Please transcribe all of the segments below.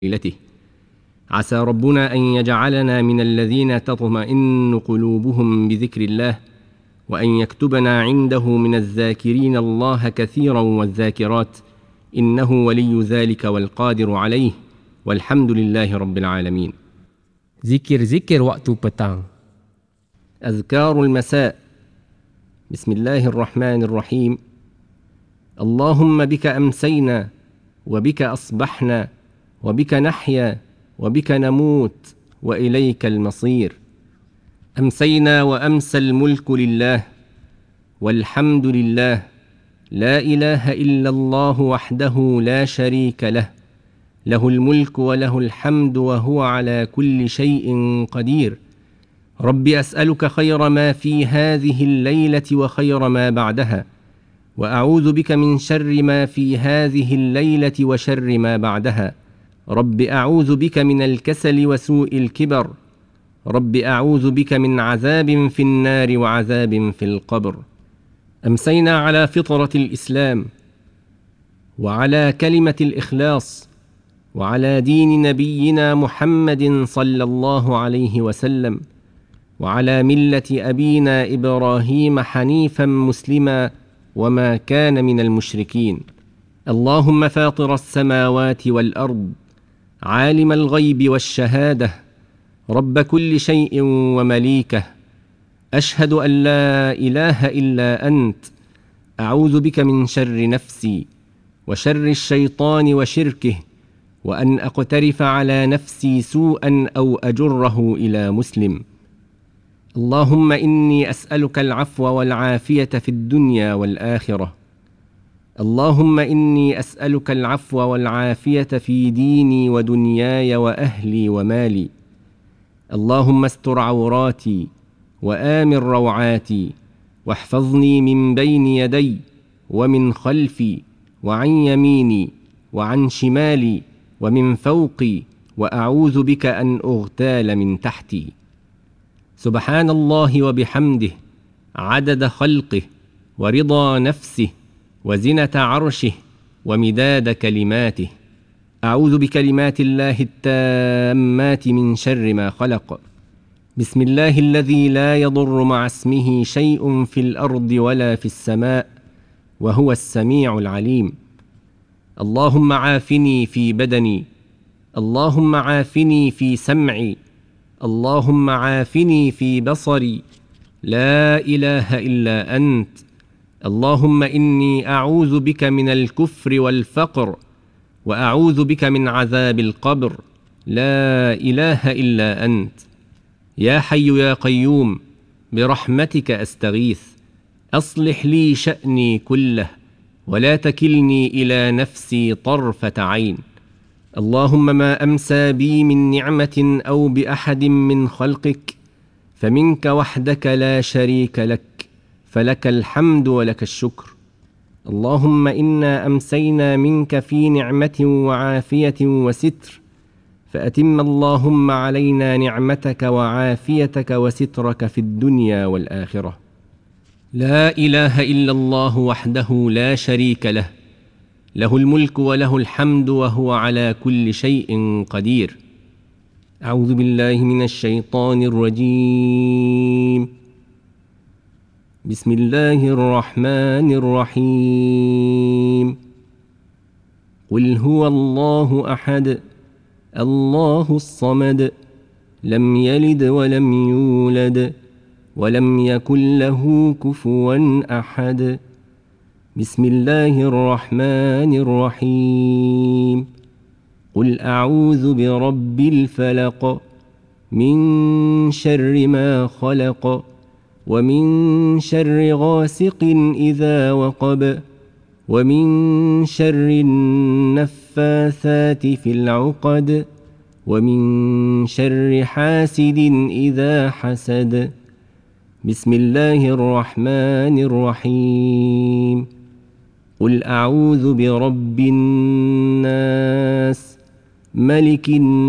ليلته. عسى ربنا أن يجعلنا من الذين تطمئن قلوبهم بذكر الله، وأن يكتبنا عنده من الذاكرين الله كثيرا والذاكرات، إنه ولي ذلك والقادر عليه، والحمد لله رب العالمين. Zikir-zikir waktu petang. أذكار المساء. بسم الله الرحمن الرحيم. اللهم بك أمسينا وبك أصبحنا وبك نحيا وبك نموت وإليك المصير. أمسينا وأمسى الملك لله والحمد لله، لا إله إلا الله وحده لا شريك له، له الملك وله الحمد وهو على كل شيء قدير. رب أسألك خير ما في هذه الليلة وخير ما بعدها، وأعوذ بك من شر ما في هذه الليلة وشر ما بعدها. رب أعوذ بك من الكسل وسوء الكبر. رب أعوذ بك من عذاب في النار وعذاب في القبر. أمسينا على فطرة الإسلام، وعلى كلمة الإخلاص، وعلى دين نبينا محمد صلى الله عليه وسلم، وعلى ملة أبينا إبراهيم حنيفا مسلما وما كان من المشركين. اللهم فاطر السماوات والأرض، عالم الغيب والشهادة، رب كل شيء ومليكه، أشهد أن لا إله إلا أنت، أعوذ بك من شر نفسي وشر الشيطان وشركه، وأن أقترف على نفسي سوءا أو أجره إلى مسلم. اللهم إني أسألك العفو والعافية في الدنيا والآخرة. اللهم إني أسألك العفو والعافية في ديني ودنياي وأهلي ومالي. اللهم استر عوراتي وآمن روعاتي، واحفظني من بين يدي ومن خلفي وعن يميني وعن شمالي ومن فوقي، وأعوذ بك أن أغتال من تحتي. سبحان الله وبحمده، عدد خلقه ورضا نفسه وزنة عرشه ومداد كلماته. أعوذ بكلمات الله التامات من شر ما خلق. بسم الله الذي لا يضر مع اسمه شيء في الأرض ولا في السماء، وهو السميع العليم. اللهم عافني في بدني، اللهم عافني في سمعي، اللهم عافني في بصري، لا إله إلا أنت. اللهم إني أعوذ بك من الكفر والفقر، وأعوذ بك من عذاب القبر، لا إله إلا أنت. يا حي يا قيوم، برحمتك أستغيث، أصلح لي شأني كله، ولا تكلني إلى نفسي طرفة عين. اللهم ما أمسى بي من نعمة أو بأحد من خلقك فمنك وحدك لا شريك لك، فلك الحمد ولك الشكر. اللهم إنا أمسينا منك في نعمة وعافية وستر، فأتم اللهم علينا نعمتك وعافيتك وسترك في الدنيا والآخرة. لا إله إلا الله وحده لا شريك له، له الملك وله الحمد وهو على كل شيء قدير. أعوذ بالله من الشيطان الرجيم. بسم الله الرحمن الرحيم. قل هو الله أحد، الله الصمد، لم يلد ولم يولد ولم يكن له كفوا أحد. بسم الله الرحمن الرحيم. قل أعوذ برب الفلق، من شر ما خلق، ومن شر غاسق إذا وقب، ومن شر النفاثات في العقد، ومن شر حاسد إذا حسد. بسم الله الرحمن الرحيم. قل أعوذ برب الناس، ملك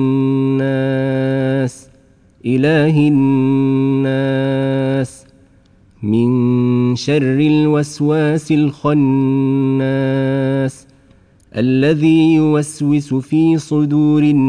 الناس، إله الناس، من شر الوسواس الخناس، الذي يوسوس في صدور الناس